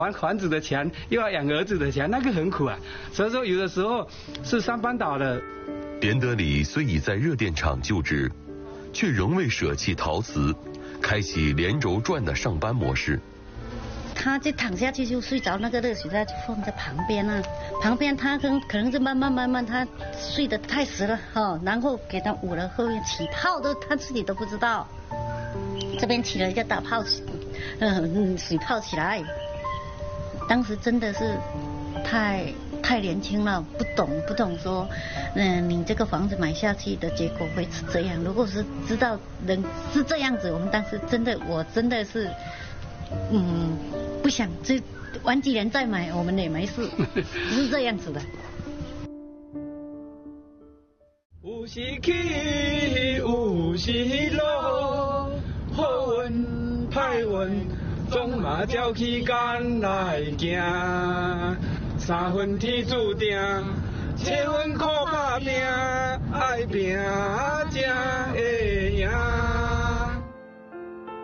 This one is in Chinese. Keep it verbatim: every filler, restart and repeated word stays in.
还房子的钱，又要养儿子的钱，那个很苦啊。所以说，有的时候是三班倒的。 连德里虽已在热电厂就职，却仍未舍弃陶瓷，开启连轴转的上班模式。 他就躺下去就睡着，那个热水袋就放在旁边啊，旁边他可能可能是慢慢慢慢他睡得太实了哈、哦，然后给他捂了，后面起泡都他自己都不知道，这边起了一个大泡，嗯，水泡起来。当时真的是太太年轻了，不懂不懂说，嗯，你这个房子买下去的结果会是这样。如果是知道人是这样子，我们当时真的，我真的是，嗯，不想这晚几年再买，我们也没事，是这样子的。 有时起，有时落，好运歹运。总嘛照起干来行，三分天注定，七分靠打拼，爱拼